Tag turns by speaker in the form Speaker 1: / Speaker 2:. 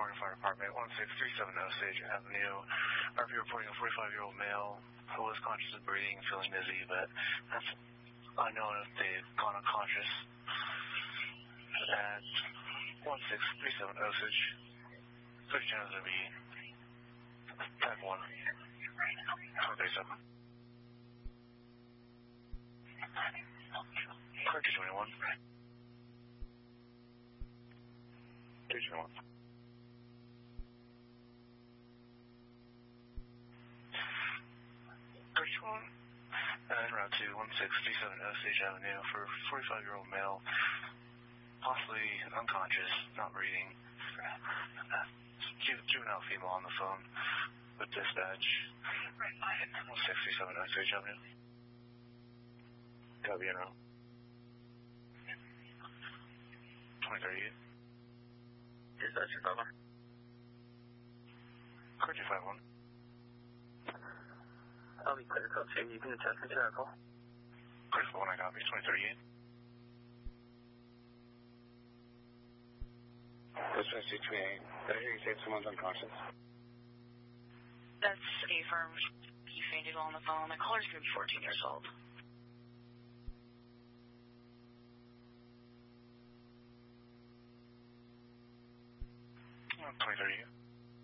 Speaker 1: Oregon Fire Department, 16370 Sage Avenue. RP reporting a 45-year-old male who was conscious of breathing, feeling dizzy, but that's unknown if they've gone unconscious. At 16370 Sage, 30 channels will be Tag 1, 237. Clear 221. 221. En route to 1637 Osage Avenue for 45-year-old male, possibly unconscious, not breathing. Juvenile female on the phone with dispatch. 1637 Osage Avenue. Copy en route. 2038.
Speaker 2: Dispatch, cover.
Speaker 1: Clear 251.
Speaker 2: I'll be clear, code 2. You can attest me to that call.
Speaker 1: Clear 1, I copy. 2038.
Speaker 3: Dispatch 228. Did I hear you say someone's unconscious?
Speaker 4: That's affirmed. He fainted while on the phone. The caller's going to be 14 years old.
Speaker 1: Oh, 2038.